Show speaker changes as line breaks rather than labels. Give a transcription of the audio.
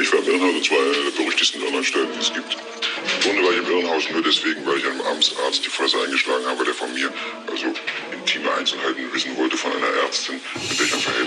Ich war im Irrenhaus, und zwar einer der berüchtigsten Irrenanstalten, die es gibt. Im Grunde war ich im Irrenhaus nur deswegen, weil ich einem Amtsarzt die Fresse eingeschlagen habe, der von mir also intime Einzelheiten wissen wollte von einer Ärztin, mit der ich ein Verhältnis